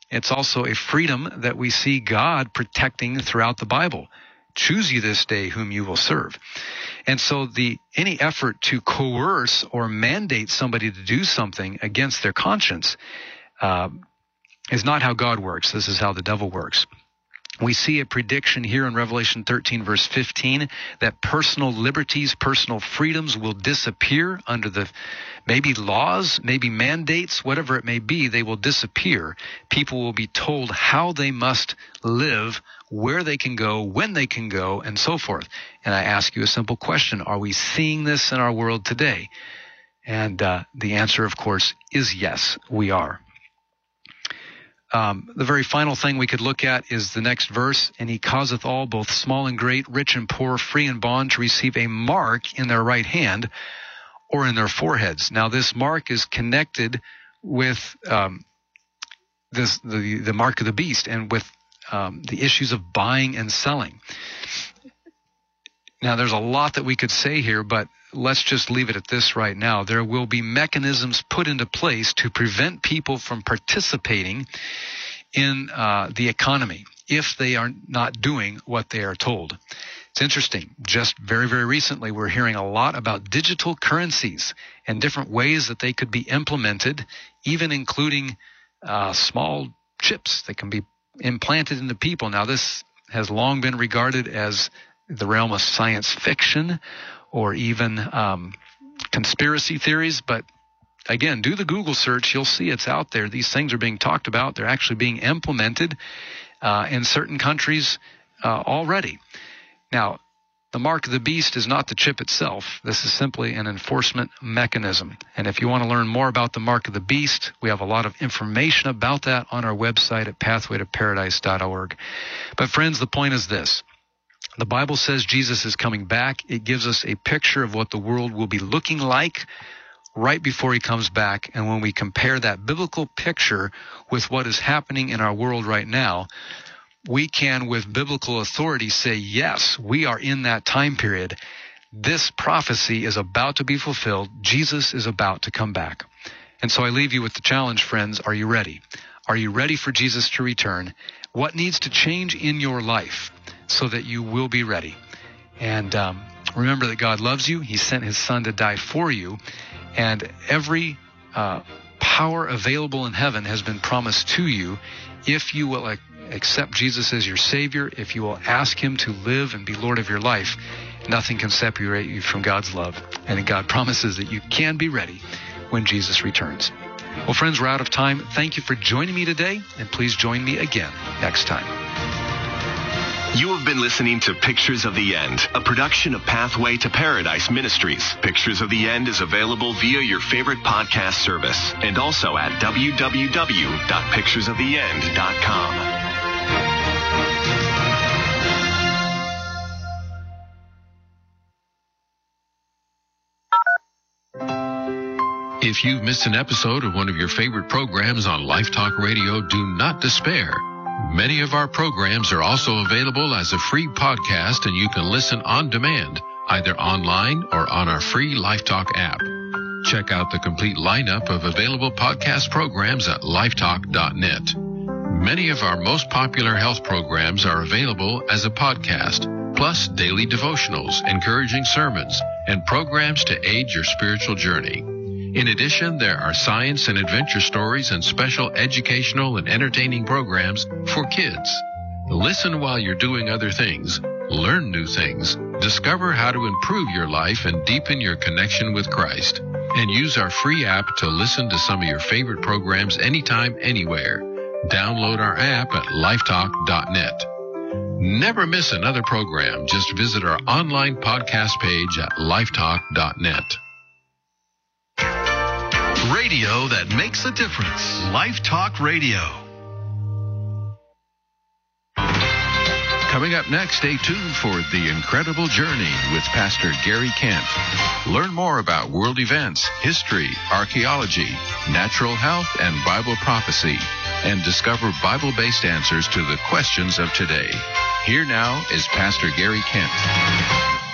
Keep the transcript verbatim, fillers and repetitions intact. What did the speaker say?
It's also a freedom that we see God protecting throughout the Bible. Choose you this day whom you will serve. And so the any effort to coerce or mandate somebody to do something against their conscience uh, is not how God works. This is how the devil works. We see a prediction here in Revelation thirteen, verse fifteen, that personal liberties, personal freedoms will disappear under the maybe laws, maybe mandates, whatever it may be, they will disappear. People will be told how they must live, where they can go, when they can go, and so forth. And I ask you a simple question. Are we seeing this in our world today? And uh, the answer, of course, is yes, we are. Um, the very final thing we could look at is the next verse. And he causeth all, both small and great, rich and poor, free and bond, to receive a mark in their right hand or in their foreheads. Now, this mark is connected with um, this the, the mark of the beast and with um, the issues of buying and selling. Now, there's a lot that we could say here, but let's just leave it at this right now. There will be mechanisms put into place to prevent people from participating in uh, the economy if they are not doing what they are told. It's interesting. Just very, very recently, we're hearing a lot about digital currencies and different ways that they could be implemented, even including uh, small chips that can be implanted into people. Now, this has long been regarded as the realm of science fiction or even um, conspiracy theories. But again, do the Google search. You'll see it's out there. These things are being talked about. They're actually being implemented uh, in certain countries uh, already. Now, the mark of the beast is not the chip itself. This is simply an enforcement mechanism. And if you want to learn more about the mark of the beast, we have a lot of information about that on our website at pathway to paradise dot org. But friends, the point is this. The Bible says Jesus is coming back. It gives us a picture of what the world will be looking like right before he comes back. And when we compare that biblical picture with what is happening in our world right now, we can, with biblical authority, say, yes, we are in that time period. This prophecy is about to be fulfilled. Jesus is about to come back. And so I leave you with the challenge, friends. Are you ready? Are you ready for Jesus to return? What needs to change in your life so that you will be ready? And um, remember that God loves you. He sent his son to die for you. And every uh, power available in heaven has been promised to you if you will accept Jesus as your Savior, if you will ask him to live and be Lord of your life. Nothing can separate you from God's love. And God promises that you can be ready when Jesus returns. Well, friends, we're out of time. Thank you for joining me today, and please join me again next time. You have been listening to Pictures of the End, a production of Pathway to Paradise Ministries. Pictures of the End is available via your favorite podcast service and also at w w w dot pictures of the end dot com. If you've missed an episode of one of your favorite programs on Life Talk Radio, do not despair. Many of our programs are also available as a free podcast, and you can listen on demand, either online or on our free Life Talk app. Check out the complete lineup of available podcast programs at lifetalk dot net. Many of our most popular health programs are available as a podcast, plus daily devotionals, encouraging sermons, and programs to aid your spiritual journey. In addition, there are science and adventure stories and special educational and entertaining programs for kids. Listen while you're doing other things, learn new things, discover how to improve your life and deepen your connection with Christ, and use our free app to listen to some of your favorite programs anytime, anywhere. Download our app at lifetalk dot net. Never miss another program. Just visit our online podcast page at lifetalk dot net. Radio that makes a difference. Life Talk Radio. Coming up next, stay tuned for The Incredible Journey with Pastor Gary Kent. Learn more about world events, history, archaeology, natural health, and Bible prophecy, and discover Bible-based answers to the questions of today. Here now is Pastor Gary Kent.